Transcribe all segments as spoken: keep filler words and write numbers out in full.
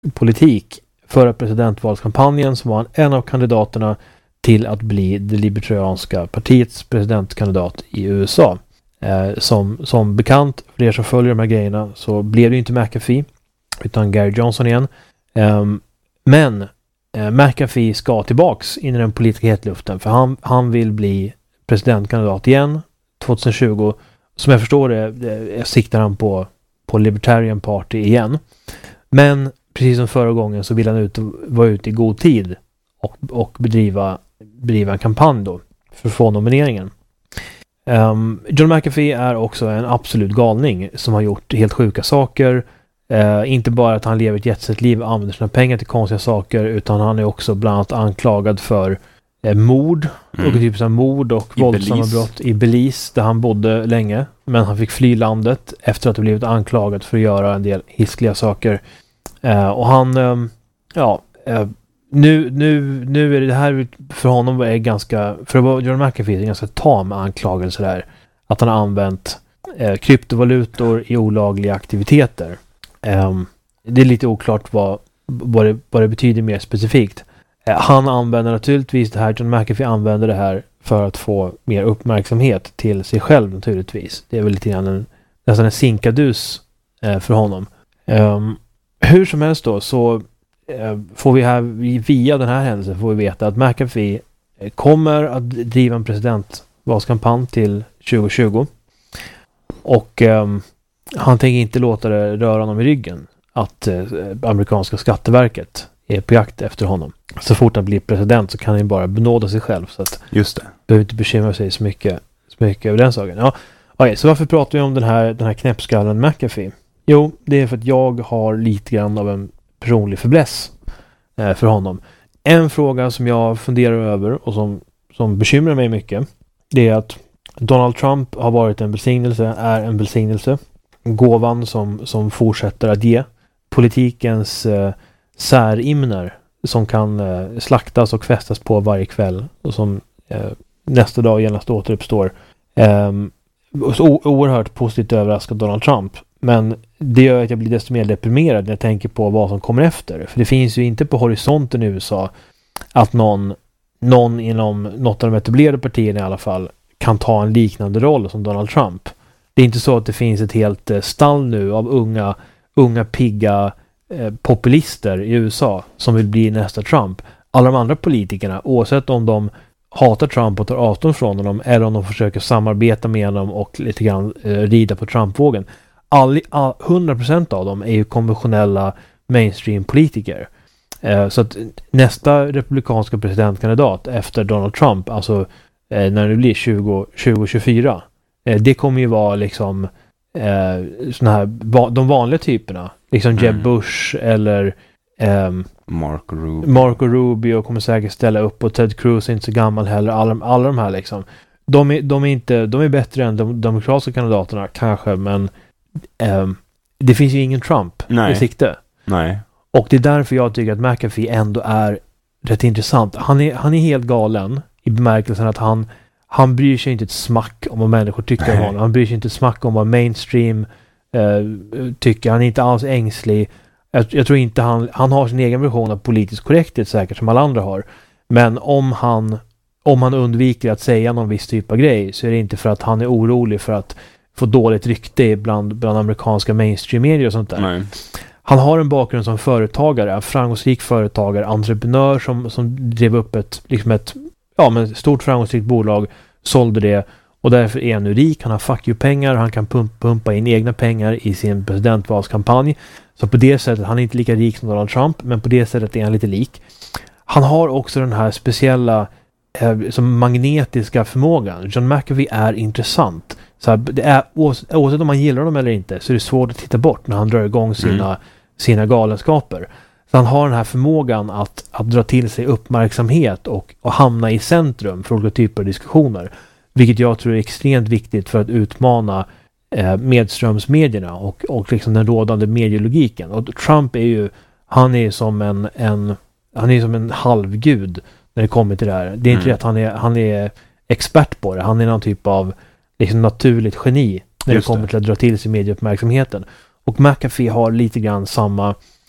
politik förra presidentvalskampanjen som var en av kandidaterna till att bli det libertarianska partiets presidentkandidat i U S A. Eh, som, som bekant, för er som följer de här grejerna, så blev det inte McAfee utan Gary Johnson igen. Eh, men eh, McAfee ska tillbaks in i den politiska hetluften, för han, han vill bli presidentkandidat igen tjugo. Som jag förstår det, det siktar han på, på Libertarian Party igen. Men precis som förra gången så vill han ut, vara ute i god tid och, och bedriva, bedriva en kampanj då för att få nomineringen. Um, John McAfee är också en absolut galning som har gjort helt sjuka saker. Uh, inte bara att han lever ett jetset liv och använder sina pengar till konstiga saker, utan han är också bland annat anklagad för uh, mord mm. och typ så mord och våldsamma brott i Belize där han bodde länge, men han fick fly landet efter att ha blivit anklagad för att göra en del hiskliga saker. Uh, och han um, ja uh, nu, nu, nu är det här för honom är ganska, för att vara John McAfee är ganska tam anklagelse där, att han har använt uh, kryptovalutor i olagliga aktiviteter. Um, det är lite oklart vad, vad, det, vad det betyder mer specifikt. Uh, han använder naturligtvis det här, John McAfee använder det här för att få mer uppmärksamhet till sig själv naturligtvis. Det är väl lite grann en, nästan en sinkadus uh, för honom. Um, hur som helst då så uh, får vi här via den här händelsen får vi veta att McAfee kommer att driva en presidentvalskampanj till tjugo tjugo. Och um, han tänker inte låta det röra honom i ryggen att eh, amerikanska skatteverket är på jakt efter honom. Så fort han blir president så kan han bara benåda sig själv, så att just det. Behöver inte bekymra sig så mycket, så mycket över den saken. Ja, okay, så varför pratar vi om den här, den här knäppskallen McAfee? Jo, det är för att jag har lite grann av en personlig fäbless eh, för honom. En fråga som jag funderar över och som, som bekymrar mig mycket, det är att Donald Trump har varit en välsignelse, är en välsignelse. Gåvan som, som fortsätter att ge politikens eh, särimner som kan eh, slaktas och fästas på varje kväll och som eh, nästa dag genast återuppstår. Eh, så o- oerhört positivt överraskad Donald Trump, men det gör att jag blir desto mer deprimerad när jag tänker på vad som kommer efter, för det finns ju inte på horisonten i U S A att någon, någon inom något av de etablerade partierna i alla fall kan ta en liknande roll som Donald Trump. Det är inte så att det finns ett helt eh, stall nu av unga, unga pigga eh, populister i U S A som vill bli nästa Trump. Alla de andra politikerna, oavsett om de hatar Trump och tar avstånd från honom eller om de försöker samarbeta med honom och lite grann eh, rida på Trump-vågen. All, all, hundra procent av dem är ju konventionella mainstream-politiker. Eh, så att nästa republikanska presidentkandidat efter Donald Trump, alltså eh, när det blir tjugo tjugofyra, det kommer ju vara liksom eh, såna här va- de vanliga typerna, liksom Jeb mm. Bush eller eh, Marco Rubio. Marco Rubio kommer säkert ställa upp, och Ted Cruz är inte så gammal heller. Alla, alla de här liksom, de är, de är inte, de är bättre än de demokratiska kandidaterna kanske, men eh, det finns ju ingen Trump Nej. i sikte. Nej. Och det är därför jag tycker att McAfee ändå är rätt intressant. Han är, han är helt galen i bemärkelsen att han Han bryr sig inte ett smack om vad människor tycker om honom. Han bryr sig inte ett smack om vad mainstream eh, tycker. Han är inte alls ängslig. Jag, jag tror inte han... Han har sin egen version av politisk korrekthet säkert, som alla andra har. Men om han, om han undviker att säga någon viss typ av grej, så är det inte för att han är orolig för att få dåligt rykte bland, bland amerikanska mainstream-medier och sånt där. Nej. Han har en bakgrund som företagare, framgångsrik företagare, entreprenör som, som drev upp ett, liksom ett ja, men stort framgångsrikt bolag, sålde det, och därför är han nu rik. Han har fuck you pengar, han kan pumpa, pumpa in egna pengar i sin presidentvalskampanj. Så på det sättet, han är inte lika rik som Donald Trump, men på det sättet är han lite lik. Han har också den här speciella eh, som magnetiska förmågan. John McAfee är intressant. Så här, det är, oavsett om man gillar dem eller inte, så är det svårt att titta bort när han drar igång sina, mm. sina galenskaper. Så han har den här förmågan att, att dra till sig uppmärksamhet och, och hamna i centrum för olika typer av diskussioner. Vilket jag tror är extremt viktigt för att utmana eh, medströmsmedierna och, och liksom den rådande medielogiken. Och Trump är ju, han är som en, en han är som en halvgud när det kommer till det här. Det är inte mm. det att han är, han är expert på det. Han är någon typ av liksom naturligt geni när Just det kommer det. till att dra till sig medieuppmärksamheten. Och McAfee har lite grann samma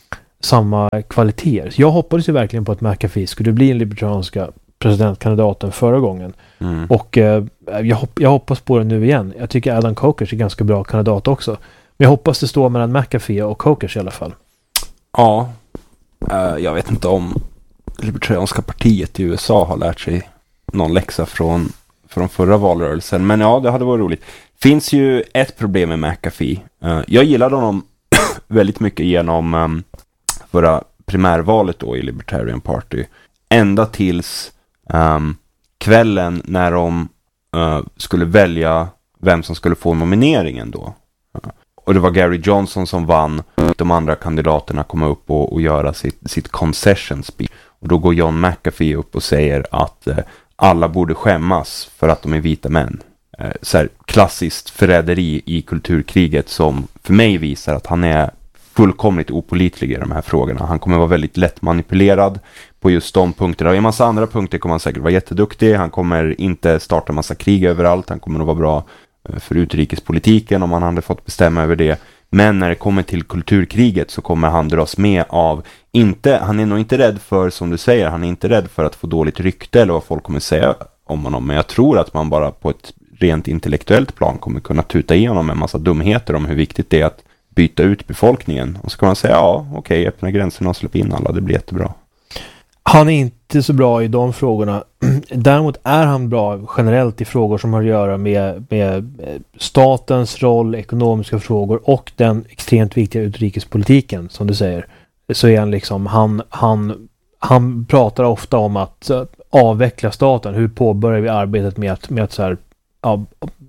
samma kvaliteter. Jag hoppades ju verkligen på att McAfee skulle bli den libertarianska presidentkandidaten förra gången. Mm. Och eh, jag, hopp, jag hoppas på det nu igen. Jag tycker Adam Kokers är ganska bra kandidat också. Men jag hoppas det står mellan McAfee och Kokers i alla fall. Ja, uh, jag vet inte om Libertarianska partiet i U S A har lärt sig någon läxa från, från förra valrörelsen. Men ja, det hade varit roligt. Finns ju ett problem med McAfee. Uh, jag gillade honom väldigt mycket genom um, förra primärvalet då i Libertarian Party. Ända tills um, kvällen när de uh, skulle välja vem som skulle få nomineringen då. Uh, och det var Gary Johnson som vann. De andra kandidaterna kom upp och, och göra sitt, sitt concession speech. Och då går John McAfee upp och säger att uh, alla borde skämmas för att de är vita män. Uh, så här, klassiskt förräderi i kulturkriget som för mig visar att han är fullkomligt opålitlig i de här frågorna. Han kommer vara väldigt lätt manipulerad på just de punkterna. Och i en massa andra punkter kommer han säkert vara jätteduktig. Han kommer inte starta massa krig överallt. Han kommer att vara bra för utrikespolitiken om han hade fått bestämma över det. Men när det kommer till kulturkriget så kommer han dras med av inte, han är nog inte rädd för, som du säger, han är inte rädd för att få dåligt rykte eller vad folk kommer säga om honom. Men jag tror att man bara på ett rent intellektuellt plan kommer kunna tuta igenom en massa dumheter om hur viktigt det är att byta ut befolkningen. Och så kan man säga, ja, okej, okay, öppna gränserna och släpp in alla, det blir jättebra. Han är inte så bra i de frågorna. Däremot är han bra generellt i frågor som har att göra med, med statens roll, ekonomiska frågor och den extremt viktiga utrikespolitiken, som du säger. Så är han liksom, han, han, han pratar ofta om att avveckla staten. Hur påbörjar vi arbetet med att, med att så här, ja,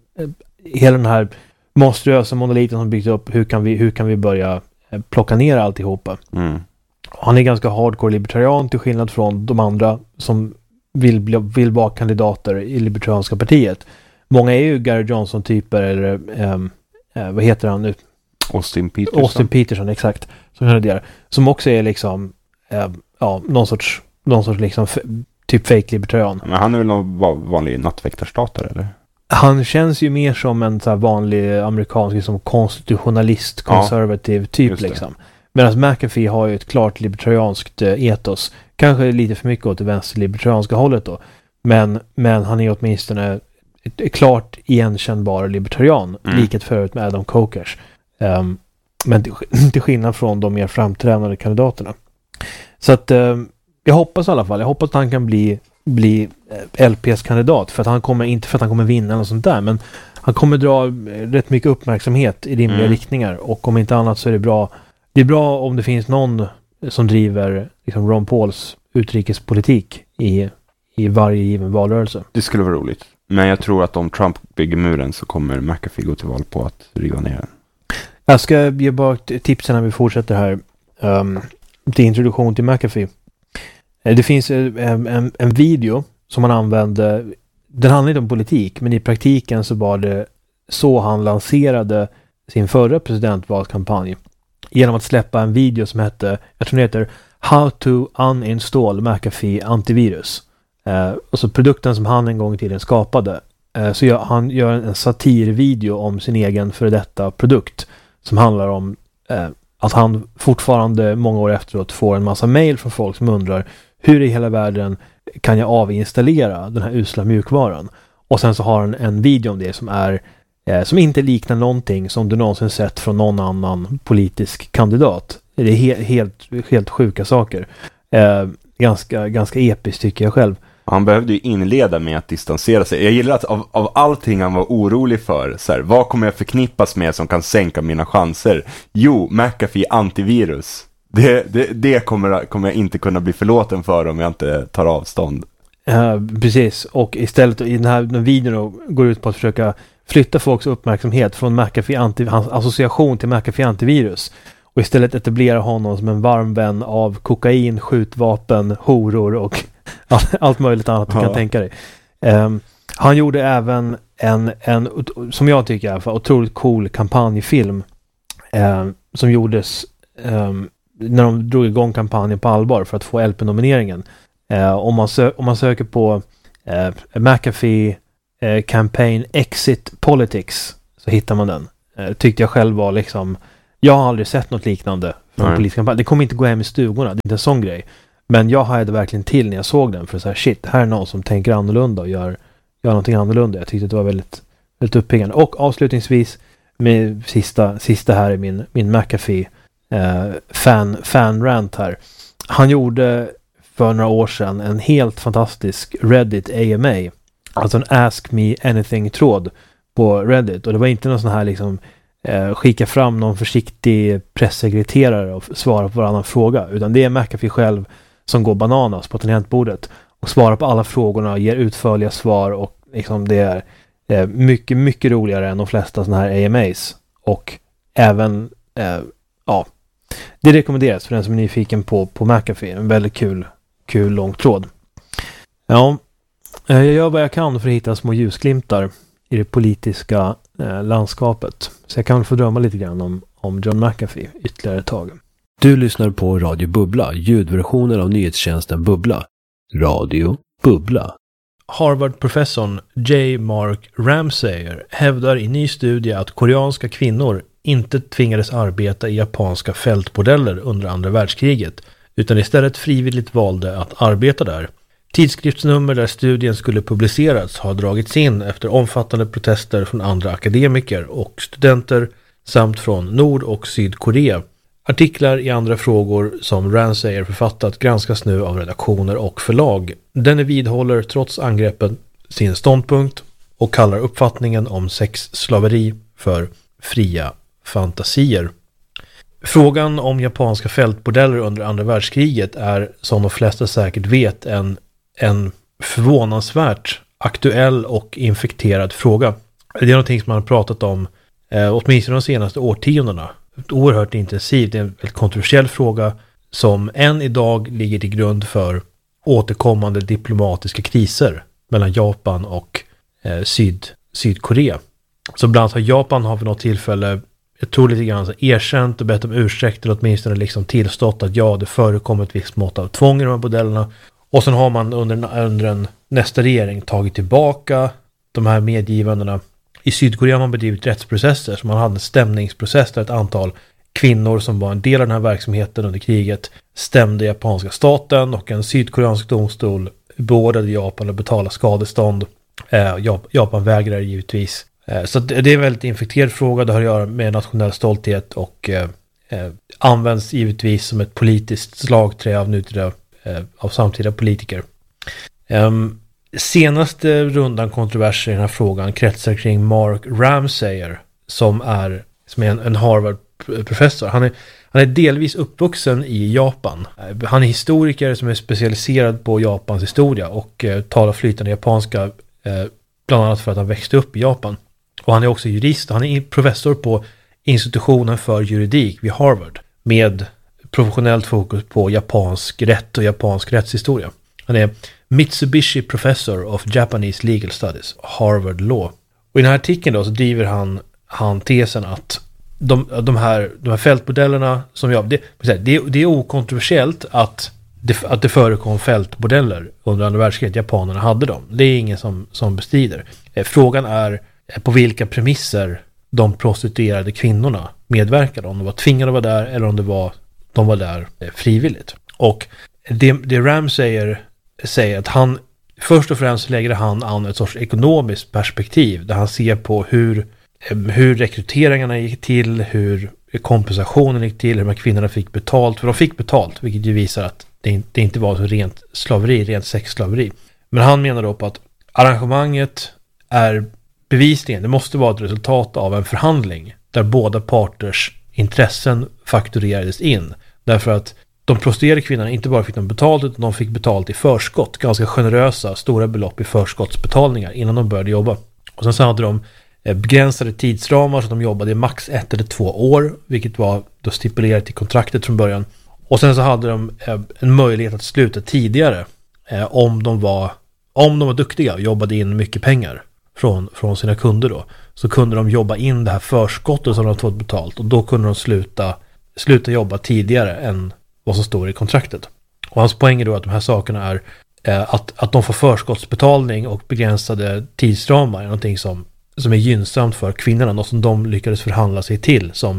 hela den här monstruösa monoliten som byggts upp, hur kan vi, hur kan vi börja plocka ner alltihopa? Mm. Han är ganska hardcore libertarian till skillnad från de andra som vill, bli, vill vara kandidater i Libertarianska partiet. Många är ju Gary Johnson-typer eller ähm, äh, vad heter han nu? Austin Peterson. Austin Peterson, exakt. Som kandiderar. Som också är liksom äh, ja, någon sorts, någon sorts liksom f- typ fake libertarian. Men han är väl någon vanlig nattväktarstatare, eller? Han känns ju mer som en så här vanlig amerikansk liksom konstitutionalist, konservativ ja, typ liksom. Medan McAfee har ju ett klart libertarianskt etos. Kanske lite för mycket åt det vänsterlibertarianska hållet då. Men, men han är åtminstone ett, ett klart igenkännbar libertarian. Mm. Liket förut med Adam Kokers. Um, men till, till skillnad från de mer framträdande kandidaterna. Så att um, jag hoppas i alla fall. Jag hoppas att han kan bli, bli L P:s kandidat. För att han kommer, inte för att han kommer vinna eller sånt där. Men han kommer dra rätt mycket uppmärksamhet i rimliga mm. riktningar. Och om inte annat så är det bra. Det är bra om det finns någon som driver liksom Ron Pauls utrikespolitik i, i varje given valrörelse. Det skulle vara roligt. Men jag tror att om Trump bygger muren så kommer McAfee gå till val på att riva ner den. Jag ska ge bara ett tips när vi fortsätter här. Um, till introduktion till McAfee. Det finns en, en, en video som man använde. Den handlar inte om politik, men i praktiken så var det så han lanserade sin förra presidentvalskampanj. Genom att släppa en video som hette, jag tror det heter How to uninstall McAfee antivirus. Eh, och så produkten som han en gång i tiden skapade. Eh, så gör, han gör en satirvideo om sin egen före detta produkt. Som handlar om eh, att han fortfarande många år efteråt får en massa mejl från folk som undrar hur i hela världen kan jag avinstallera den här usla mjukvaran. Och sen så har han en video om det som är Eh, som inte liknar någonting som du någonsin sett från någon annan politisk kandidat. Det är he- helt, helt sjuka saker. Eh, ganska, ganska episkt tycker jag själv. Han behövde ju inleda med att distansera sig. Jag gillar att av, av allting han var orolig för, så här, vad kommer jag förknippas med som kan sänka mina chanser? Jo, McAfee antivirus. Det, det, det kommer, kommer jag inte kunna bli förlåten för om jag inte tar avstånd. Eh, precis, och istället i den här den videon går ut på att försöka flytta folks uppmärksamhet från McAfee anti, hans association till McAfee antivirus och istället etablera honom som en varm vän av kokain, skjutvapen, horor och all, allt möjligt annat du ja. kan tänka dig. Um, han gjorde även en, en, som jag tycker i alla fall, otroligt cool kampanjfilm um, som gjordes um, när de drog igång kampanjen på allvar för att få L P-nomineringen. Uh, om, man sö- om man söker på uh, McAfee Campaign Exit Politics så hittar man den. Eh, tyckte jag själv var liksom Jag har aldrig sett något liknande från en politisk kampanj. Det kommer inte gå hem i stugorna, det är inte en sån grej. Men jag hajade verkligen till när jag såg den, för så här, shit, här är någon som tänker annorlunda och gör, gör någonting annorlunda. Jag tyckte att det var väldigt, väldigt uppiggande. Och avslutningsvis, med sista, sista här i min, min McAfee eh, fan, fan-rant här. Han gjorde för några år sedan en helt fantastisk Reddit A M A. Alltså en Ask Me Anything-tråd på Reddit. Och det var inte någon sån här liksom eh, skicka fram någon försiktig pressekreterare och svara på varannan fråga. Utan det är McAfee själv som går bananas på tangentbordet och svarar på alla frågorna och ger utförliga svar, och liksom det är eh, mycket, mycket roligare än de flesta såna här A M As. Och även eh, ja, det rekommenderas för den som är nyfiken på, på McAfee. En väldigt kul, kul lång tråd. Ja, jag gör vad jag kan för att hitta små ljusglimtar i det politiska eh, landskapet. Så jag kan få drömma lite grann om, om John McAfee ytterligare ett tag. Du lyssnar på Radio Bubbla, ljudversionen av nyhetstjänsten Bubbla. Radio Bubbla. Harvard-professorn J. Mark Ramsayer hävdar i ny studie att koreanska kvinnor inte tvingades arbeta i japanska fältbordeller under andra världskriget, utan istället frivilligt valde att arbeta där. Tidskriftsnummer där studien skulle publicerats har dragits in efter omfattande protester från andra akademiker och studenter samt från Nord- och Sydkorea. Artiklar i andra frågor som Ramsayer författat granskas nu av redaktioner och förlag. Den vidhåller trots angreppen sin ståndpunkt och kallar uppfattningen om sexslaveri för fria fantasier. Frågan om japanska fältbordeller under andra världskriget är, som de flesta säkert vet, en, en förvånansvärt aktuell och infekterad fråga. Det är någonting som man har pratat om eh, åtminstone de senaste årtiondena. Oerhört intensivt. Det är en väldigt kontroversiell fråga som än idag ligger till grund för återkommande diplomatiska kriser mellan Japan och eh, Syd, Sydkorea. Så bland annat har Japan har vid något tillfälle, jag tror lite grann så, erkänt och bett om ursäkt, eller åtminstone liksom tillstått att ja, det förekommer ett visst mått av tvång i de här modellerna. Och sen har man under en, under en nästa regering tagit tillbaka de här medgivandena. I Sydkorea har man bedrivit rättsprocesser, så man hade en stämningsprocess där ett antal kvinnor som var en del av den här verksamheten under kriget stämde japanska staten, och en sydkoreansk domstol beordrade Japan att betala skadestånd. Eh, Japan vägrar givetvis. Eh, så det är en väldigt infekterad fråga. Det har att göra med nationell stolthet och eh, eh, används givetvis som ett politiskt slagträ av nutida, eh, av samtida politiker. Um, Senaste rundan kontroverser i den här frågan kretsar kring Mark Ramsayer, som är, som är en, en Harvard-professor. Han är, han är delvis uppvuxen i Japan. Han är historiker som är specialiserad på Japans historia och eh, talar flytande japanska, eh, bland annat för att han växte upp i Japan. Och han är också jurist. Han är professor på institutionen för juridik vid Harvard med professionellt fokus på japansk rätt och japansk rättshistoria. Han är Mitsubishi Professor of Japanese Legal Studies, Harvard Law. Och i den här artikeln då så driver han, han tesen att de, de, här, de här fältmodellerna som jag... Det, det, det är okontroversiellt att det, att det förekom fältmodeller under andra världskriget. Japanerna hade dem. Det är ingen som, som bestrider. Eh, frågan är på vilka premisser de prostituerade kvinnorna medverkade. Om de var tvingade att vara där eller om det var, de var där eh, frivilligt. Och det, det Ramsayer säger att han först och främst lägger han an ett sorts ekonomiskt perspektiv där han ser på hur, hur rekryteringarna gick till, hur kompensationen gick till, hur de här kvinnorna fick betalt, för de fick betalt, vilket ju visar att det, det inte var så rent slaveri, rent sexslaveri. Men han menar då på att arrangemanget är bevisligen, det måste vara ett resultat av en förhandling där båda parters intressen fakturerades in, därför att de prostituerade kvinnorna inte bara fick de betalt, utan de fick betalt i förskott. Ganska generösa, stora belopp i förskottsbetalningar innan de började jobba. Och sen så hade de begränsade tidsramar så att de jobbade i max ett eller två år, vilket var då stipulerat i kontraktet från början. Och sen så hade de en möjlighet att sluta tidigare om de var, om de var duktiga och jobbade in mycket pengar från, från sina kunder då. Så kunde de jobba in det här förskottet som de fått betalt, och då kunde de sluta, sluta jobba tidigare än vad som står i kontraktet. Och hans poäng är då att de här sakerna är eh, att, att de får förskottsbetalning och begränsade tidsramar är någonting som, som är gynnsamt för kvinnorna, något som de lyckades förhandla sig till som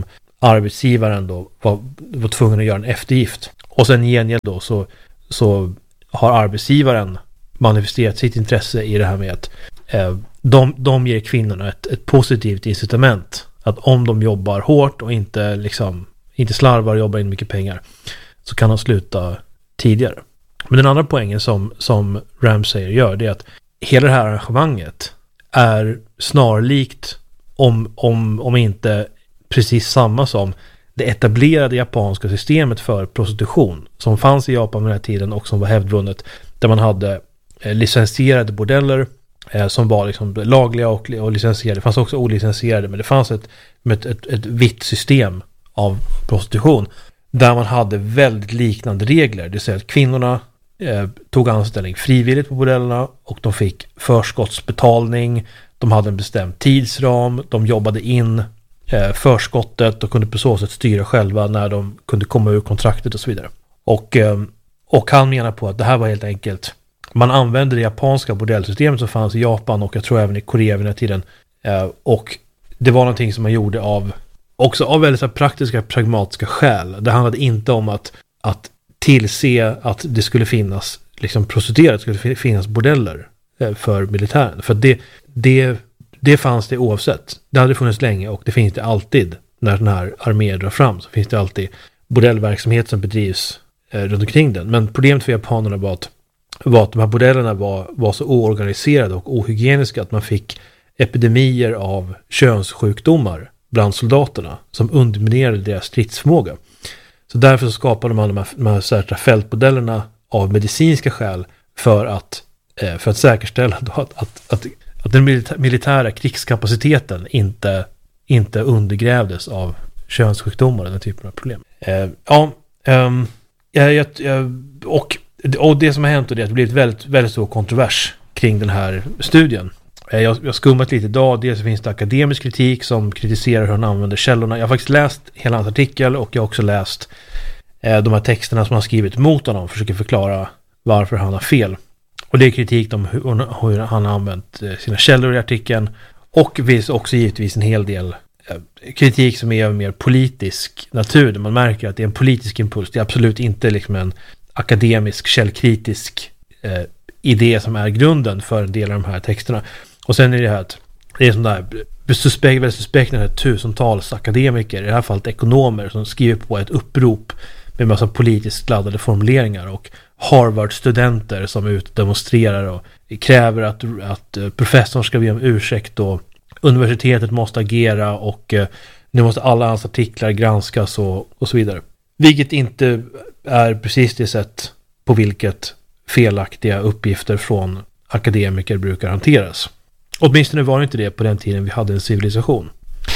arbetsgivaren då var, var tvungen att göra en eftergift. Och sen i gengäld då så, så har arbetsgivaren manifesterat sitt intresse i det här med att eh, de, de ger kvinnorna ett, ett positivt incitament. Att om de jobbar hårt och inte, liksom, inte slarvar och jobbar in mycket pengar så kan de sluta tidigare. Men den andra poängen som, som Ramsay gör, det är att hela det här arrangemanget är snarlikt om, om, om inte precis samma som det etablerade japanska systemet för prostitution som fanns i Japan vid den här tiden och som var hävdvunnet, där man hade eh, licensierade bordeller eh, som var liksom lagliga och, och licensierade. Det fanns också olicensierade, men det fanns ett, ett, ett, ett vitt system av prostitution där man hade väldigt liknande regler. Det vill säga att kvinnorna eh, tog anställning frivilligt på bordellerna och de fick förskottsbetalning, de hade en bestämd tidsram, de jobbade in eh, förskottet och kunde på så sätt styra själva när de kunde komma ur kontraktet och så vidare. Och, eh, och han menar på att det här var helt enkelt, man använde det japanska bordellsystemet som fanns i Japan och jag tror även i Korea vid den här tiden, eh, och det var någonting som man gjorde av också av väldigt så praktiska, pragmatiska skäl. Det handlade inte om att, att tillse att det skulle finnas liksom prostituerat, skulle finnas bordeller eh, för militären. För det, det, det fanns det oavsett. Det hade funnits länge och det finns det alltid när den här armén drar fram. Så finns det alltid bordellverksamhet som bedrivs eh, runt omkring den. Men problemet för japanerna var att, var att de här bordellerna var, var så oorganiserade och ohygieniska att man fick epidemier av könssjukdomar bland soldaterna som underminerade deras stridsförmåga. Så därför så skapade man de här, de här särskilda fältmodellerna av medicinska skäl för att, eh, för att säkerställa då att, att, att, att den milita- militära krigskapaciteten inte, inte undergrävdes av könssjukdomar och den typen av problem. Eh, ja, um, jag, jag, och, och det som har hänt är att det blivit väldigt, väldigt stor kontrovers kring den här studien. Jag har skummat lite idag. Dels finns det akademisk kritik som kritiserar hur han använder källorna. Jag har faktiskt läst hela hans artikel och jag har också läst eh, de här texterna som han har skrivit mot honom. Försöker förklara varför han har fel. Och det är kritik om hur, hur han har använt eh, sina källor i artikeln. Och finns också givetvis en hel del eh, kritik som är av mer politisk natur. Där man märker att det är en politisk impuls. Det är absolut inte liksom en akademisk, källkritisk eh, idé som är grunden för en del av de här texterna. Och sen är det här att det är sån där suspekt, väldigt suspekt när det är tusentals akademiker, i det här fallet ekonomer, som skriver på ett upprop med en massa politiskt laddade formuleringar och Harvard-studenter som ut demonstrerar och kräver att, att professorn ska be om ursäkt och universitetet måste agera och eh, nu måste alla hans artiklar granskas och, och så vidare. Vilket inte är precis det sätt på vilket felaktiga uppgifter från akademiker brukar hanteras. Åtminstone var det inte det på den tiden vi hade en civilisation.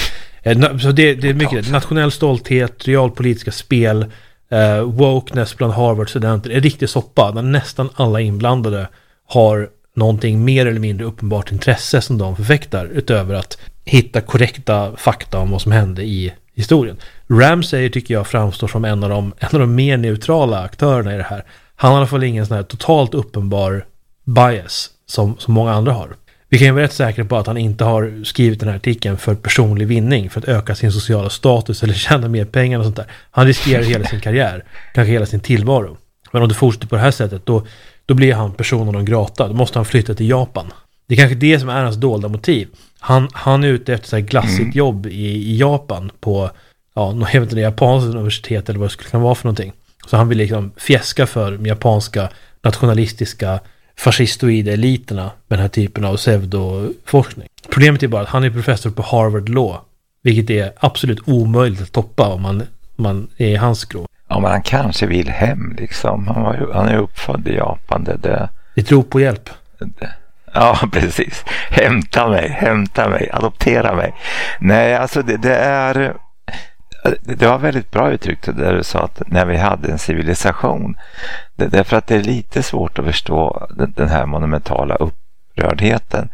Så det, det är mycket nationell stolthet, realpolitiska spel, eh, wokeness bland Harvard-studenter är riktigt soppa där nästan alla inblandade har någonting mer eller mindre uppenbart intresse som de förfäktar utöver att hitta korrekta fakta om vad som hände i historien. Ramsay tycker jag framstår som en av de, en av de mer neutrala aktörerna i det här. Han har i alla fall ingen sån här totalt uppenbar bias som, som många andra har. Vi kan ju vara rätt säkra på att han inte har skrivit den här artikeln för personlig vinning, för att öka sin sociala status eller tjäna mer pengar och sånt där. Han riskerar hela sin karriär, kanske hela sin tillvaro. Men om det fortsätter på det här sättet, då, då blir han personen non grata. Då måste han flytta till Japan. Det är kanske det som är hans dolda motiv. Han, han är ute efter så här glassigt jobb i, i Japan på, ja, jag vet inte, det japanska universitet eller vad det skulle kunna vara för någonting. Så han vill liksom fjäska för de japanska nationalistiska fascistoida eliterna med den här typen av pseudoforskning. Problemet är bara att han är professor på Harvard Law, vilket är absolut omöjligt att toppa om man, om man är i hans skrå. Ja, men han kanske vill hem liksom. Han, var ju, han är uppfödd i Japan. Det, det, Vi tror på hjälp. Det, ja, precis. Hämta mig, hämta mig, adoptera mig. Nej, alltså det, det är... Det var väldigt bra uttryckt där du sa att när vi hade en civilisation. Det, därför att det är lite svårt att förstå den, den här monumentala upprördheten.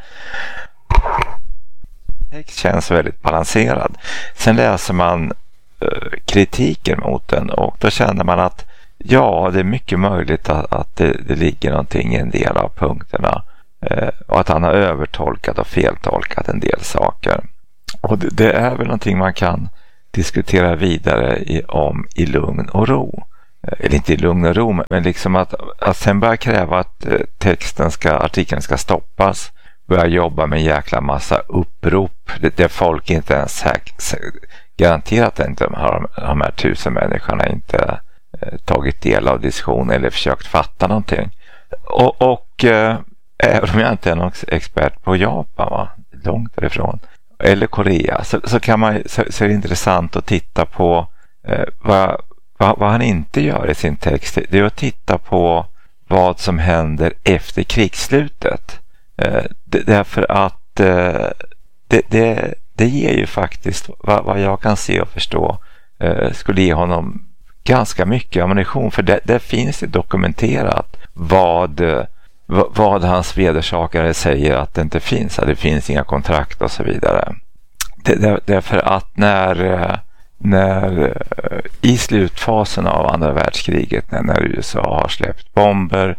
Text känns väldigt balanserad. Sen läser man uh, kritiken mot den och då känner man att ja, det är mycket möjligt att, att det, det ligger någonting i en del av punkterna. Uh, och att han har övertolkat och feltolkat en del saker. Och det, det är väl någonting man kan diskutera vidare i, om i lugn och ro. Eller inte i lugn och ro, men liksom att, att sen börja kräva att texten ska, artikeln ska stoppas, börja jobba med en jäkla massa upprop där folk inte ens säk, garanterat inte har de här tusen människorna inte eh, tagit del av diskussion eller försökt fatta någonting. Och, och eh, även om jag inte är någon expert på Japan, va, långt därifrån, eller Korea, så, så, kan man, så, så är det intressant att titta på eh, vad, vad, vad han inte gör i sin text. Det är att titta på vad som händer efter krigsslutet. Eh, det, därför att eh, det, det, det ger ju faktiskt, vad, vad jag kan se och förstå, eh, skulle ge honom ganska mycket ammunition, för det, det finns det dokumenterat vad, vad, vad hans vedersakare säger att det inte finns, att det finns inga kontrakt och så vidare. Det, det, därför att när, när i slutfasen av andra världskriget, när, när U S A har släppt bomber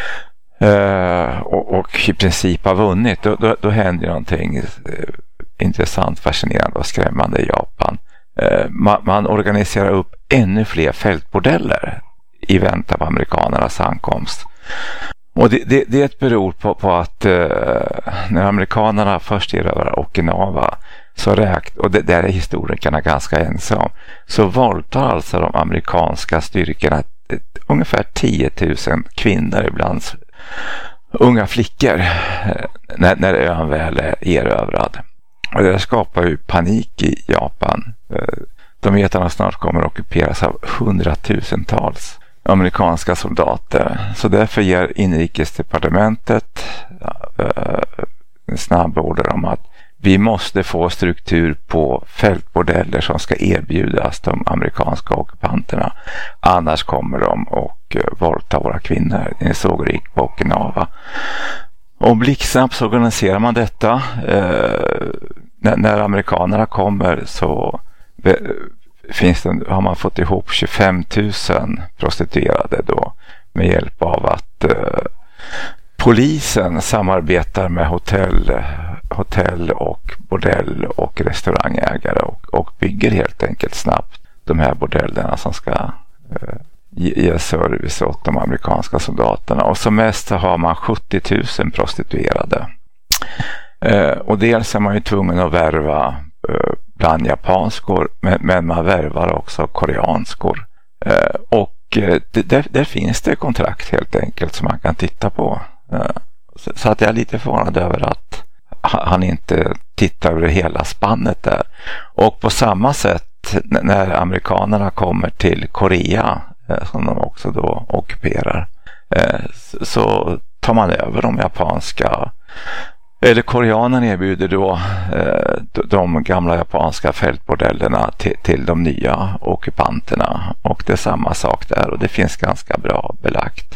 Uh, och, och i princip har vunnit, då, då, då händer någonting uh, intressant, fascinerande och skrämmande i Japan. Uh, man, man organiserar upp ännu fler fältbordeller i väntan på amerikanernas ankomst. Och det, det, det beror på, på att uh, när amerikanerna först erövrar Okinawa, så räkt, och det där är historikerna ganska ensamma om, så våldtar alltså de amerikanska styrkorna ett, ungefär tio tusen kvinnor, ibland unga flickor, när, när ön väl är erövrad. Och det skapar ju panik i Japan. De vet att de snart kommer att ockuperas av hundratusentals amerikanska soldater. Så därför ger inrikesdepartementet en snabb order om att vi måste få struktur på fältbordeller som ska erbjudas de amerikanska ockupanterna. Annars kommer de och våldta våra kvinnor. Ni såg det på Okinawa. Och blixtsnabbt så organiserar man detta. Eh, när, när amerikanerna kommer så be, finns det, har man fått ihop tjugofem tusen prostituerade då, med hjälp av att eh, polisen samarbetar med hotell, hotell och bordell och restaurangägare och, och bygger helt enkelt snabbt de här bordellerna som ska eh, ge, ge service åt de amerikanska soldaterna. Och som mest har man sjuttio tusen prostituerade. Eh, och dels är man ju tvungen att värva eh, bland japanskor, men, men man värvar också koreanskor. Eh, och eh, det, där, där finns det kontrakt helt enkelt som man kan titta på. Så att jag är lite förvånad över att han inte tittar över hela spannet där. Och på samma sätt när amerikanerna kommer till Korea, som de också då ockuperar, så tar man över de japanska, eller koreanerna erbjuder då de gamla japanska fältbordellerna till, till de nya ockupanterna. Och det är samma sak där, och det finns ganska bra belagt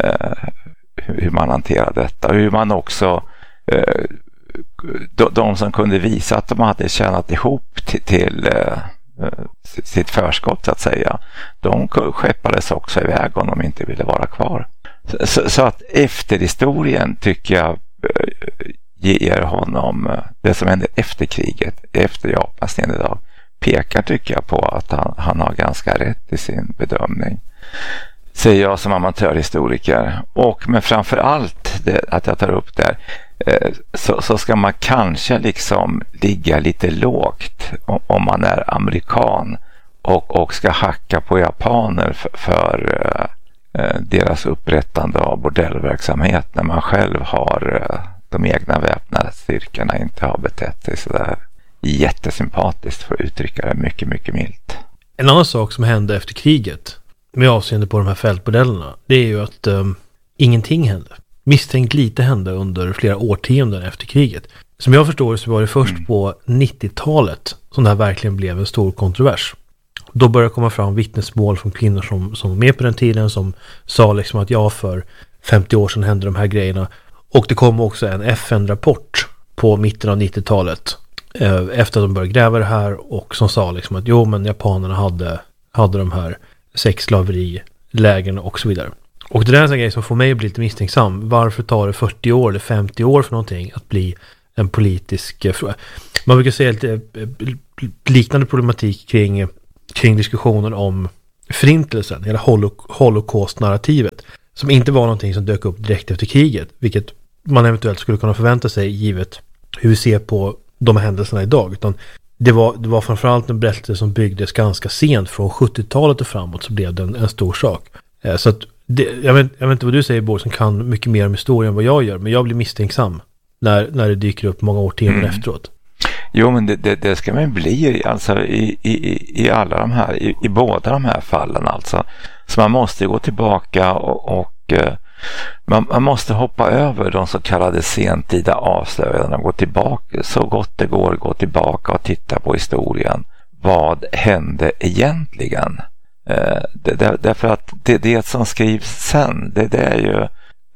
hur man hanterar detta. Hur man också eh, de, de som kunde visa att de hade tjänat ihop till, till eh, sitt förskott så att säga, de skeppades också iväg om de inte ville vara kvar. Så, så att efterhistorien tycker jag eh, ger honom eh, det som hände efter kriget, efter Japans nederlag, pekar tycker jag på att han, han har ganska rätt i sin bedömning, säger jag som amatörhistoriker. Och men framför allt det, att jag tar upp där, eh, så, så ska man kanske liksom ligga lite lågt om, om man är amerikan och, och ska hacka på japaner för, för eh, deras upprättande av bordellverksamhet, när man själv har eh, de egna väpnade styrkorna inte har betett sig så där jättesympatiskt, för att uttrycka det mycket, mycket milt. En annan sak som hände efter kriget med avseende på de här fältbordellerna, det är ju att um, ingenting hände. Misstänkt lite hände under flera årtionden efter kriget. Som jag förstår så var det först mm. på nittiotalet som det här verkligen blev en stor kontrovers. Då började komma fram vittnesmål från kvinnor som, som var med på den tiden, som sa liksom att ja, för femtio år sedan hände de här grejerna. Och det kom också en F N-rapport på mitten av nittiotalet eh, efter att de började gräva det här, och som sa liksom att jo, men japanerna hade, hade de här sexslaveri, lägren och så vidare. Och det där är en sån grej som får mig att bli lite misstänksam. Varför tar det fyrtio år eller femtio år för någonting att bli en politisk eh, fråga. Man brukar säga lite eh, liknande problematik kring, kring diskussionen om förintelsen, eller holo- holocaust-narrativet, som inte var någonting som dök upp direkt efter kriget, vilket man eventuellt skulle kunna förvänta sig givet hur vi ser på de händelserna idag, utan det var, det var framförallt en berättelse som byggdes ganska sent, från sjuttiotalet och framåt så blev det en, en stor sak. Eh, så att det, jag, vet, jag vet inte vad du säger, Bård, som kan mycket mer om historien än vad jag gör, men jag blir misstänksam när, när det dyker upp många årtionden mm. efteråt. Jo, men det, det, det ska man bli alltså i, i, i alla de här, i, i båda de här fallen alltså. Så man måste gå tillbaka och, och man, man måste hoppa över de så kallade sentida avslöjandena och gå tillbaka, så gott det går, gå tillbaka och titta på historien. Vad hände egentligen? Eh, det, där, därför att det, det som skrivs sen, det, det är ju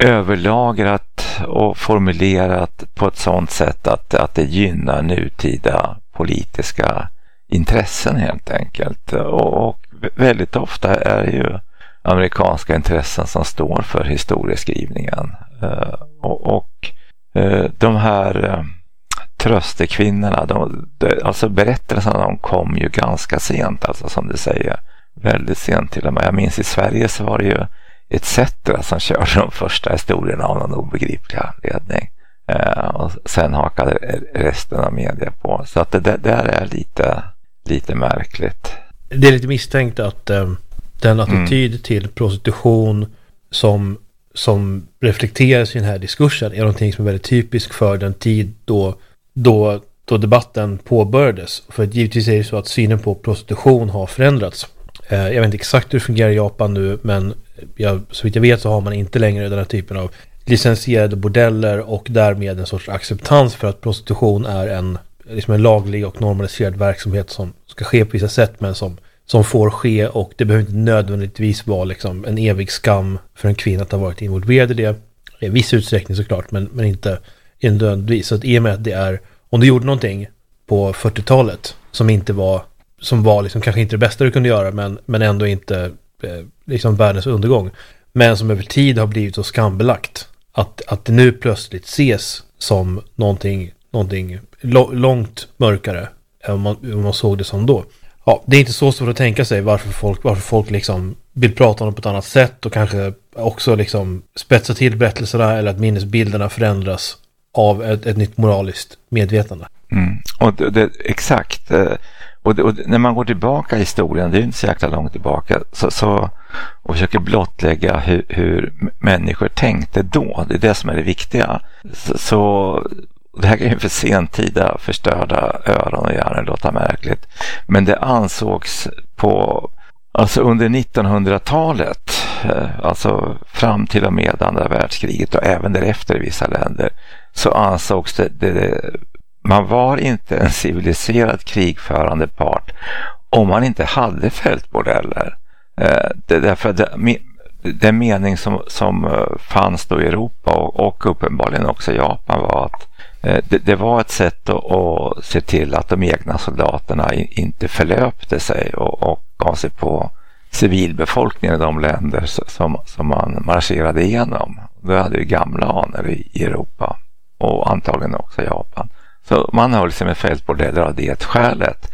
överlagrat och formulerat på ett sådant sätt att, att det gynnar nutida politiska intressen helt enkelt. Och, och väldigt ofta är det ju amerikanska intressen som står för historieskrivningen. Uh, och och uh, de här uh, tröstekvinnorna, de, de, alltså berättelserna, de kom ju ganska sent, alltså som du säger. Väldigt sent till och med. Jag minns i Sverige så var det ju ett cetera som körde de första historierna av någon obegriplig anledning. Uh, och sen hakade resten av media på. Så att det, det där är lite, lite märkligt. Det är lite misstänkt att uh, den attityd mm. till prostitution som, som reflekteras i den här diskursen är någonting som är väldigt typisk för den tid då, då, då debatten påbörjades. För att givetvis är det så att synen på prostitution har förändrats. Uh, jag vet inte exakt hur det fungerar i Japan nu, men jag, så vitt jag vet så har man inte längre den här typen av licensierade bordeller och därmed en sorts acceptans för att prostitution är en, liksom en laglig och normaliserad verksamhet som ska ske på vissa sätt, men som, som får ske, och det behöver inte nödvändigtvis vara liksom en evig skam för en kvinna att ha varit involverad i det. I viss utsträckning såklart, men, men inte nödvändigtvis. Så att i och med att det är, om du gjorde någonting på fyrtiotalet som inte var, som var liksom kanske inte det bästa du kunde göra, men, men ändå inte eh, liksom världens undergång, men som över tid har blivit så skambelagt att, att det nu plötsligt ses som någonting, någonting lo- långt mörkare än man, än man såg det som då. Ja, det är inte så svårt att tänka sig varför folk, varför folk liksom vill prata om det på ett annat sätt och kanske också liksom spetsa till berättelserna, eller att minnesbilderna förändras av ett, ett nytt moraliskt medvetande. Mm. Och det, det, exakt. Och, det, och när man går tillbaka i historien, det är ju inte så jäkla långt tillbaka, så, så, och försöker blottlägga hur, hur människor tänkte då. Det är det som är det viktiga. Så, så det här är ju för sentida förstörda öron och hjärnor, låta märkligt. Men det ansågs på, alltså under nittonhundratalet, alltså fram till och med andra världskriget och även därefter i vissa länder, så ansågs det, det man var inte en civiliserad krigförande part om man inte hade fältbordeller. Det, därför det, den mening som, som fanns då i Europa och, och uppenbarligen också i Japan var att det, det var ett sätt att, att se till att de egna soldaterna inte förlöpte sig och, och gav sig på civilbefolkningen i de länder som, som man marscherade igenom. Det hade ju gamla anor i, i Europa och antagligen också i Japan. Så man höll sig med fältbordeller av det skälet.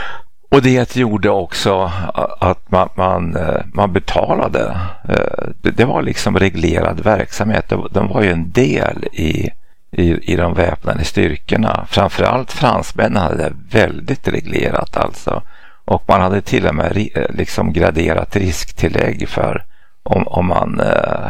Och det gjorde också att man, man, man betalade. Det var liksom reglerad verksamhet. De var ju en del i, i, i de väpnade styrkorna. Framförallt fransmännen hade det väldigt reglerat alltså. Och man hade till och med liksom graderat risktillägg för om, om man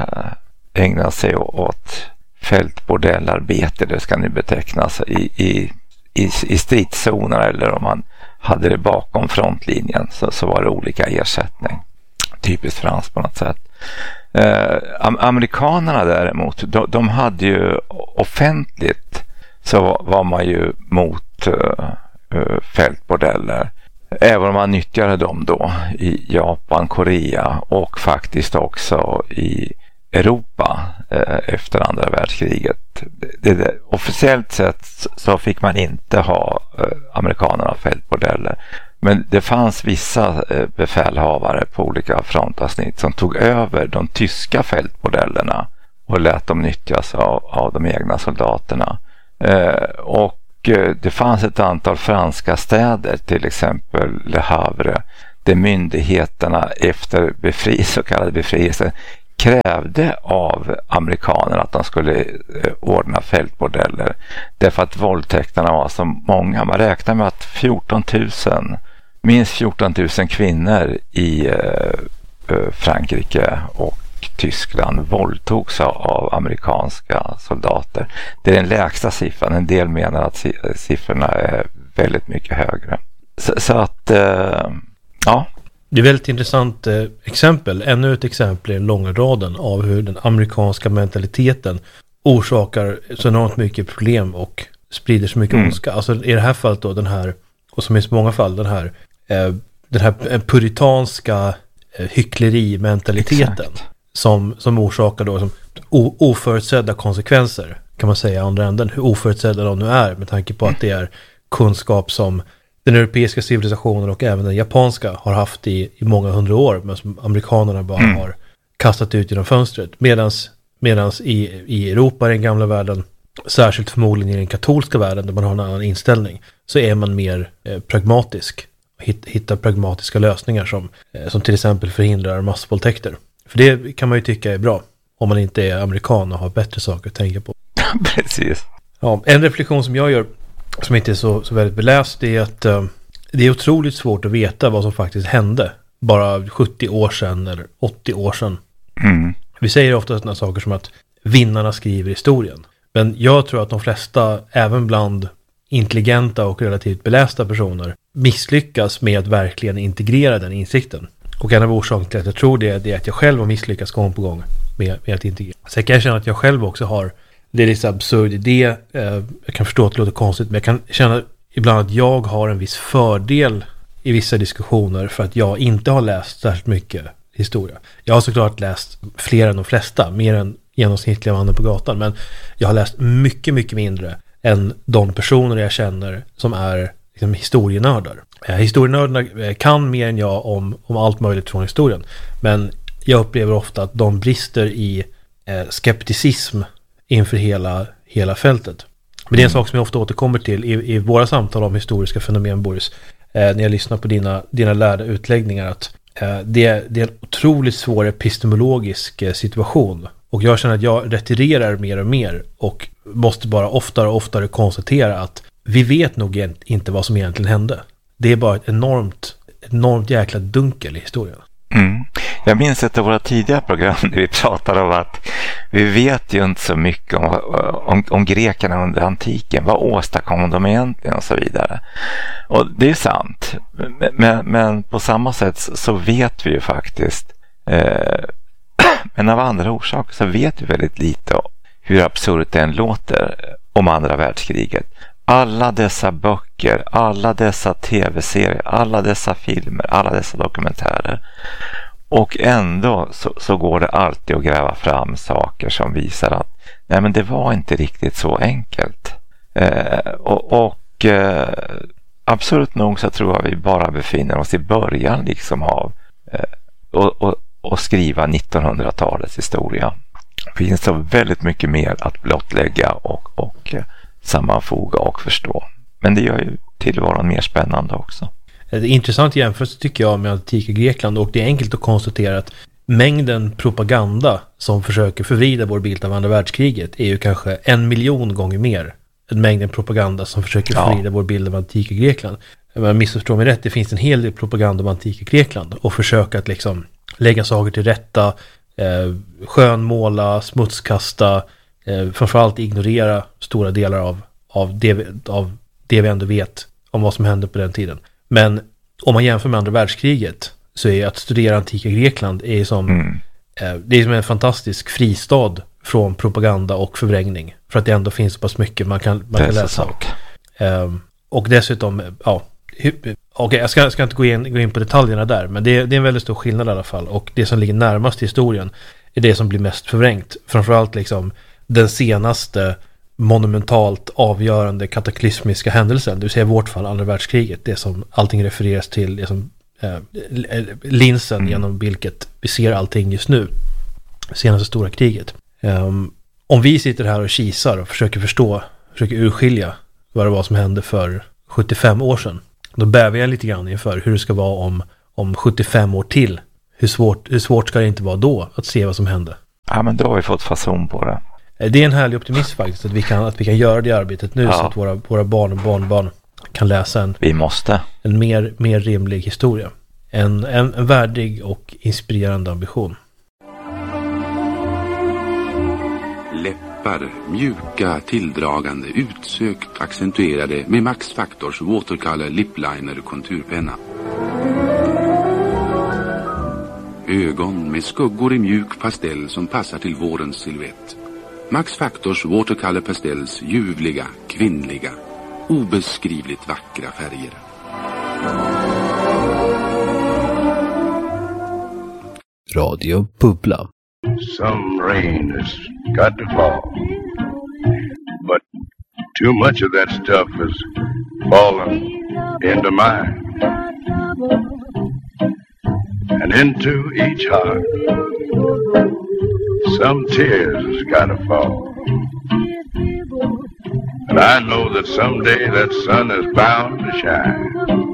ägnade sig åt fältbordellarbete, det ska nu betecknas, i, i, i, i stridszoner, eller om man hade det bakom frontlinjen, så, så var det olika ersättning. Typiskt franskt på något sätt. Eh, amerikanerna däremot, de, de hade ju offentligt, så var man ju mot uh, fältbordeller. Även om man nyttjade dem då i Japan, Korea och faktiskt också i Europa eh, efter andra världskriget. Det, det, officiellt sett så fick man inte ha eh, amerikanerna fältbordeller. Men det fanns vissa eh, befälhavare på olika frontavsnitt som tog över de tyska fältbordellerna och lät dem nyttjas av, av de egna soldaterna. Eh, och eh, det fanns ett antal franska städer, till exempel Le Havre, där myndigheterna efter befri, så kallade befrielse krävde av amerikanerna att de skulle eh, ordna fältbordeller, därför att våldtäkterna var så många. Man räknar med att fjorton tusen, minst fjorton tusen kvinnor i eh, Frankrike och Tyskland våldtogs av amerikanska soldater. Det är den lägsta siffran. En del menar att siffrorna är väldigt mycket högre. Så, så att, eh, ja. Det är väldigt intressant eh, exempel. Ännu ett exempel i den långa raden av hur den amerikanska mentaliteten orsakar så enormt mycket problem och sprider så mycket mm. ondska. Alltså i det här fallet då den här, och som i så många fall den här, eh, den här puritanska eh, hycklerimentaliteten. Exakt. Som, som orsakar då som o, oförutsedda konsekvenser, kan man säga i andra änden. Hur oförutsedda de nu är, med tanke på att det är kunskap som den europeiska civilisationen och även den japanska har haft i, i många hundra år, men som amerikanerna bara mm. har kastat ut genom fönstret. Medans, medans i, i Europa, i den gamla världen, särskilt förmodligen i den katolska världen där man har en annan inställning, så är man mer eh, pragmatisk och hit, hittar pragmatiska lösningar som, eh, som till exempel förhindrar massvåldtäkter. För det kan man ju tycka är bra om man inte är amerikan och har bättre saker att tänka på. Precis. Ja, en reflektion som jag gör, som inte är så, så väldigt beläst, är att uh, det är otroligt svårt att veta vad som faktiskt hände bara sjuttio år sedan eller åttio år sedan. Mm. Vi säger ofta sådana saker som att vinnarna skriver historien. Men jag tror att de flesta, även bland intelligenta och relativt belästa personer, misslyckas med att verkligen integrera den insikten. Och en av orsakerna till att jag tror det, det är att jag själv har misslyckats gång på gång med, med att integrera. Så jag kan känna att jag själv också har, det är lite absurd idé, eh, jag kan förstå att det låter konstigt, men jag kan känna ibland att jag har en viss fördel i vissa diskussioner för att jag inte har läst särskilt mycket historia. Jag har såklart läst fler än de flesta, mer än genomsnittliga mannen på gatan, men jag har läst mycket, mycket mindre än de personer jag känner som är liksom historienördar. Eh, historienördarna kan mer än jag om, om allt möjligt från historien, men jag upplever ofta att de brister i eh, skepticism inför hela, hela fältet. Men det är en sak som jag ofta återkommer till i, i våra samtal om historiska fenomen, Boris, eh, när jag lyssnar på dina, dina lärda utläggningar, att eh, det, det är en otroligt svår epistemologisk eh, situation. Och jag känner att jag retirerar mer och mer och måste bara oftare och oftare konstatera att vi vet nog inte vad som egentligen hände. Det är bara ett enormt, enormt jäkla dunkel i historien. Mm. Jag minns ett av våra tidiga program där vi pratade om att vi vet ju inte så mycket om, om, om grekerna under antiken. Vad åstadkom de egentligen och så vidare. Och det är sant. Men, men på samma sätt så vet vi ju faktiskt, eh, men av andra orsaker så vet vi väldigt lite om hur absurt det än låter om andra världskriget. Alla dessa böcker, alla dessa tv-serier, alla dessa filmer, alla dessa dokumentärer. Och ändå så, så går det alltid att gräva fram saker som visar att nej, men det var inte riktigt så enkelt. Eh, och och eh, absurt nog så tror jag vi bara befinner oss i början liksom av eh, och, och, och skriva nittonhundratalets historia. Det finns så väldigt mycket mer att blottlägga och, och eh, sammanfoga och förstå. Men det gör ju tillvaron mer spännande också. Det är intressant jämförelse tycker jag med antika Grekland, och det är enkelt att konstatera att mängden propaganda som försöker förvrida vår bild av andra världskriget är ju kanske en miljon gånger mer än mängden propaganda som försöker förvrida ja. vår bild av antika Grekland. Om jag missförstår mig rätt, det finns en hel del propaganda om antika Grekland och försöka att liksom lägga saker till rätta, eh, skönmåla, smutskasta, eh, framförallt ignorera stora delar av, av, det, av det vi ändå vet om vad som hände på den tiden. Men om man jämför med andra världskriget så är att studera antika Grekland är som, mm. eh, det är som en fantastisk fristad från propaganda och förvrängning. För att det ändå finns så pass mycket man kan, man kan läsa. Eh, och dessutom, ja, okej, okay, jag ska, ska inte gå in, gå in på detaljerna där, men det, det är en väldigt stor skillnad i alla fall. Och det som ligger närmast i historien är det som blir mest förvrängt. Framförallt liksom den senaste monumentalt avgörande kataklysmiska händelsen, det vill säga i vårt fall andra världskriget, det som allting refereras till, det som eh, linsen mm. genom vilket vi ser allting just nu, senaste stora kriget. Um, om vi sitter här och kisar och försöker förstå försöker urskilja vad det var som hände för sjuttiofem år sedan. Då bävar jag lite grann inför hur det ska vara om, om sjuttiofem år till. Hur svårt, hur svårt ska det inte vara då att se vad som hände? Ja, men då har vi fått fason på det. Det är en härlig optimism faktiskt, att vi kan, att vi kan göra det arbetet nu, ja. Så att våra, våra barn och barnbarn kan läsa en, vi måste. en mer, mer rimlig historia. En, en, en värdig och inspirerande ambition. Läppar, mjuka, tilldragande, utsökt, accentuerade med Max Factors Watercolor Lip Liner konturpenna. Ögon med skuggor i mjuk pastell som passar till vårens silhuett. Max Factors Watercolor Pastels ljuvliga, kvinnliga, obeskrivligt vackra färger. Radio Bubbla. Some rain has got to fall, but too much of that stuff has fallen into mine and into each heart. Some tears has got to fall, and I know that someday that sun is bound to shine.